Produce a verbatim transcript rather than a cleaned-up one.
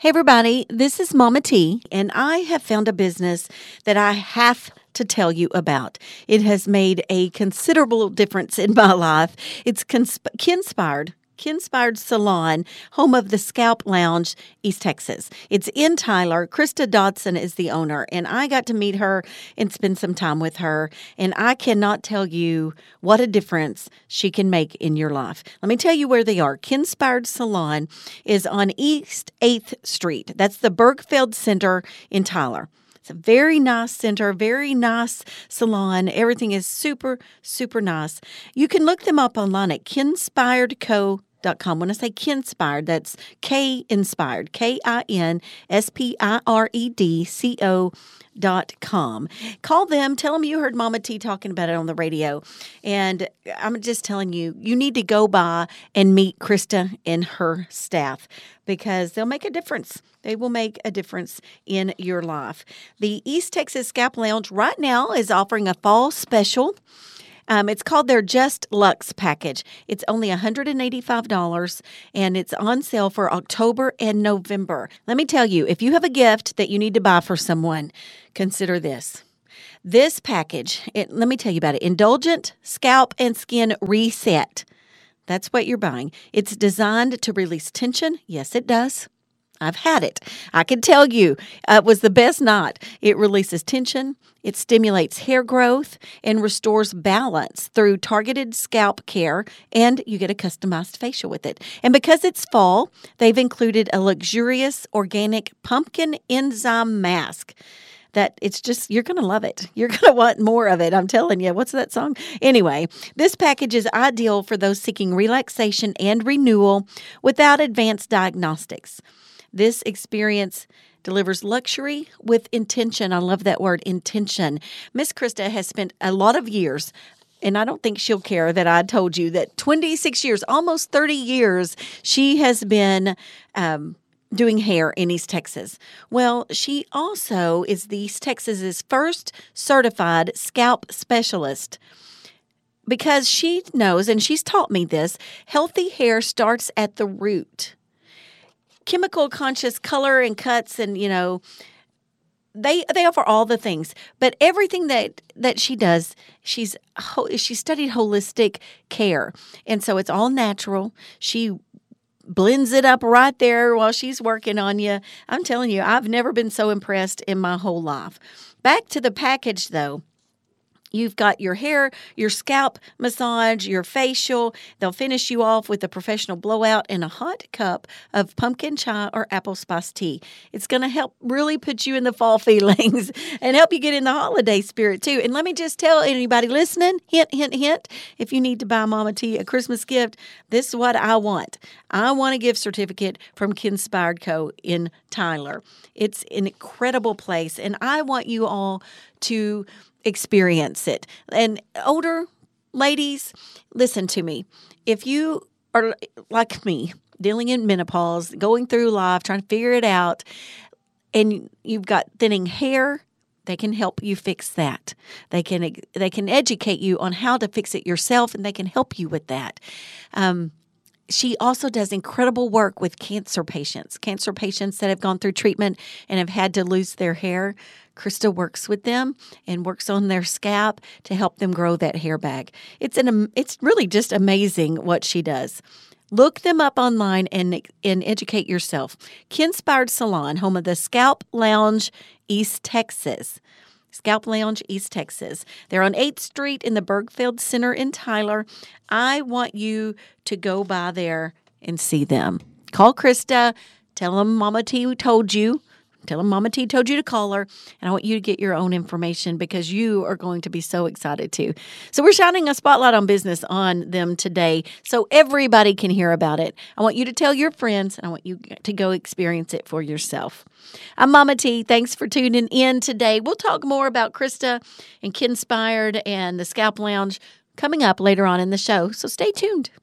Hey, everybody, this is Mama T, and I have found a business that I have to tell you about. It has made a considerable difference in my life. It's Consp- Kinspired. Kinspired Salon, home of the Scalp Lounge, East Texas. It's in Tyler. Krista Dodson is the owner, and I got to meet her and spend some time with her, and I cannot tell you what a difference she can make in your life. Let me tell you where they are. Kinspired Salon is on East eighth Street. That's the Bergfeld Center in Tyler. It's a very nice center, very nice salon. Everything is super, super nice. You can look them up online at kinspired co dot com. When I say Kinspired, that's K Inspired, K I N S P I R E D C O dot com. Call them, tell them you heard Mama T talking about it on the radio. And I'm just telling you, you need to go by and meet Krista and her staff because they'll make a difference. They will make a difference in your life. The East Texas Scalp Lounge right now is offering a fall special. Um, it's called their Just Luxe package. It's only one hundred eighty-five dollars, and it's on sale for October and November. Let me tell you, if you have a gift that you need to buy for someone, consider this. This package, it, let me tell you about it. Indulgent Scalp and Skin Reset. That's what you're buying. It's designed to release tension. Yes, it does. I've had it. I can tell you uh, it was the best night. It releases tension, it stimulates hair growth, and restores balance through targeted scalp care, and you get a customized facial with it. And because it's fall, they've included a luxurious organic pumpkin enzyme mask. That it's just, you're going to love it. You're going to want more of it. I'm telling you. What's that song? Anyway, this package is ideal for those seeking relaxation and renewal without advanced diagnostics. This experience delivers luxury with intention. I love that word, intention. Miss Krista has spent a lot of years, and I don't think she'll care that I told you that twenty-six years, almost thirty years, she has been um, doing hair in East Texas. Well, she also is the East Texas's first certified scalp specialist. Because she knows, and she's taught me this, healthy hair starts at the root. Chemical conscious color and cuts, and you know, they they offer all the things. But everything that that she does, she's she studied holistic care, and so it's all natural. She blends it up right there while she's working on you. I'm telling you, I've never been so impressed in my whole life. Back to the package, though. You've got your hair, your scalp massage, your facial. They'll finish you off with a professional blowout and a hot cup of pumpkin chai or apple spice tea. It's going to help really put you in the fall feelings and help you get in the holiday spirit too. And let me just tell anybody listening, hint, hint, hint, if you need to buy Mama T a Christmas gift, this is what I want. I want a gift certificate from Kinspired Co. in Tyler. It's an incredible place, and I want you all to experience it. And older ladies, listen to me. If you are like me, dealing in menopause, going through life, trying to figure it out, and you've got thinning hair, they can help you fix that. They can they can educate you on how to fix it yourself, and they can help you with that. Um, She also does incredible work with cancer patients, cancer patients that have gone through treatment and have had to lose their hair. Krista works with them and works on their scalp to help them grow that hair back. It's an it's really just amazing what she does. Look them up online and, and educate yourself. Kinspired Salon, home of the Scalp Lounge, East Texas. Scalp Lounge, East Texas. They're on eighth Street in the Bergfeld Center in Tyler. I want you to go by there and see them. Call Krista. Tell them Mama T told you. Tell them Mama T told you to call her. And I want you to get your own information because you are going to be so excited too. So we're shining a spotlight on business on them today so everybody can hear about it. I want you to tell your friends, and I want you to go experience it for yourself. I'm Mama T. Thanks for tuning in today. We'll talk more about Krista and Kinspired and the Scalp Lounge coming up later on in the show. So stay tuned.